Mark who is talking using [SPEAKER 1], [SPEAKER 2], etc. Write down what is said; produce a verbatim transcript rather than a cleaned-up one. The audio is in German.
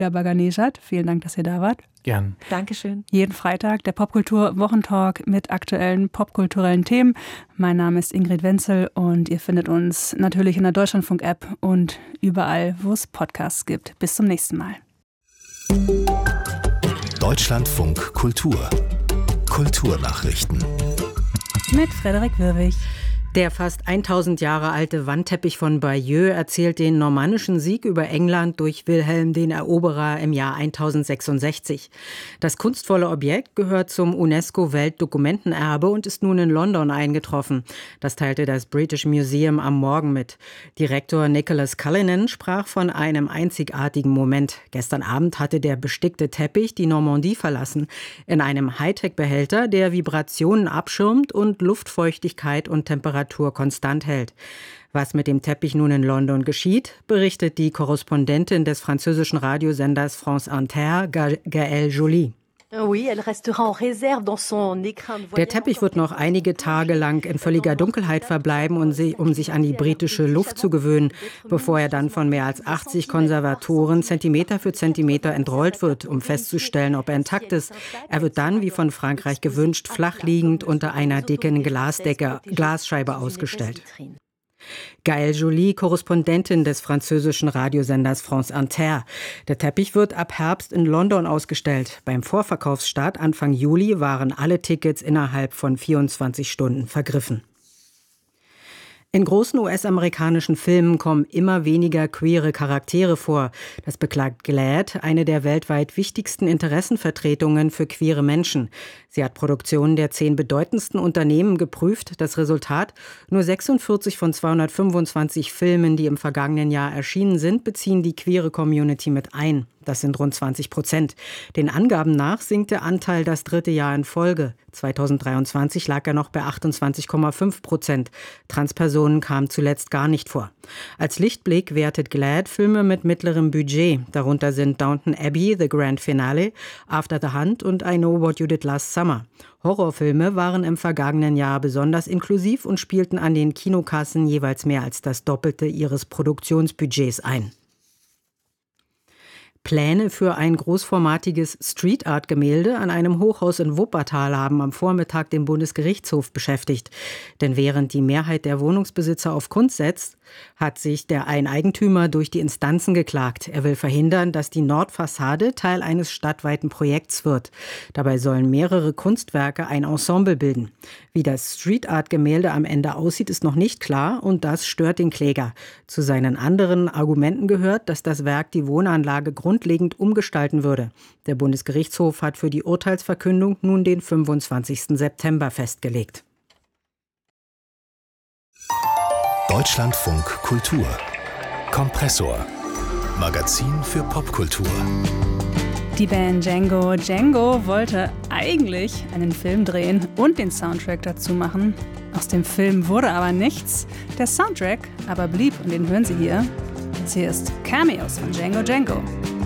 [SPEAKER 1] Baganejad, vielen Dank, dass ihr da wart.
[SPEAKER 2] Gern.
[SPEAKER 3] Dankeschön.
[SPEAKER 1] Jeden Freitag der Popkultur-Wochentalk mit aktuellen popkulturellen Themen. Mein Name ist Ingrid Wenzel und ihr findet uns natürlich in der Deutschlandfunk-App und überall, wo es Podcasts gibt. Bis zum nächsten Mal.
[SPEAKER 4] Deutschlandfunk Kultur. Kulturnachrichten.
[SPEAKER 1] Mit Frederik Wirwig.
[SPEAKER 5] Der fast tausend Jahre alte Wandteppich von Bayeux erzählt den normannischen Sieg über England durch Wilhelm den Eroberer im Jahr tausendsechsundsechzig. Das kunstvolle Objekt gehört zum UNESCO-Weltdokumentenerbe und ist nun in London eingetroffen. Das teilte das British Museum am Morgen mit. Direktor Nicholas Cullinan sprach von einem einzigartigen Moment. Gestern Abend hatte der bestickte Teppich die Normandie verlassen. In einem Hightech-Behälter, der Vibrationen abschirmt und Luftfeuchtigkeit und Temperatur konstant hält. Was mit dem Teppich nun in London geschieht, berichtet die Korrespondentin des französischen Radiosenders France Inter, Gaëlle Joly. Der Teppich wird noch einige Tage lang in völliger Dunkelheit verbleiben, um sich an die britische Luft zu gewöhnen, bevor er dann von mehr als achtzig Konservatoren Zentimeter für Zentimeter entrollt wird, um festzustellen, ob er intakt ist. Er wird dann, wie von Frankreich gewünscht, flach liegend unter einer dicken Glasdecke, Glasscheibe ausgestellt. Gaëlle Joly, Korrespondentin des französischen Radiosenders France Inter. Der Teppich wird ab Herbst in London ausgestellt. Beim Vorverkaufsstart Anfang Juli waren alle Tickets innerhalb von vierundzwanzig Stunden vergriffen. In großen U S-amerikanischen Filmen kommen immer weniger queere Charaktere vor. Das beklagt GLAAD, eine der weltweit wichtigsten Interessenvertretungen für queere Menschen. Sie hat Produktionen der zehn bedeutendsten Unternehmen geprüft. Das Resultat: Nur sechsundvierzig von zweihundertfünfundzwanzig Filmen, die im vergangenen Jahr erschienen sind, beziehen die queere Community mit ein. Das sind rund zwanzig Prozent. Den Angaben nach sinkt der Anteil das dritte Jahr in Folge. zweitausenddreiundzwanzig lag er noch bei achtundzwanzig Komma fünf Prozent. Transpersonen kamen zuletzt gar nicht vor. Als Lichtblick wertet GLAAD Filme mit mittlerem Budget. Darunter sind Downton Abbey, The Grand Finale, After the Hunt und I Know What You Did Last Summer. Horrorfilme waren im vergangenen Jahr besonders inklusiv und spielten an den Kinokassen jeweils mehr als das Doppelte ihres Produktionsbudgets ein. Pläne für ein großformatiges Street-Art-Gemälde an einem Hochhaus in Wuppertal haben am Vormittag den Bundesgerichtshof beschäftigt. Denn während die Mehrheit der Wohnungsbesitzer auf Kunst setzt, hat sich der Eineigentümer durch die Instanzen geklagt. Er will verhindern, dass die Nordfassade Teil eines stadtweiten Projekts wird. Dabei sollen mehrere Kunstwerke ein Ensemble bilden. Wie das Street-Art-Gemälde am Ende aussieht, ist noch nicht klar und das stört den Kläger. Zu seinen anderen Argumenten gehört, dass das Werk die Wohnanlage grundlegend umgestalten würde. Der Bundesgerichtshof hat für die Urteilsverkündung nun den fünfundzwanzigsten September festgelegt.
[SPEAKER 4] Deutschlandfunk Kultur. Kompressor. Magazin für Popkultur.
[SPEAKER 1] Die Band Django Django wollte eigentlich einen Film drehen und den Soundtrack dazu machen. Aus dem Film wurde aber nichts. Der Soundtrack aber blieb und den hören Sie hier. Das hier ist Cameos von Django Django.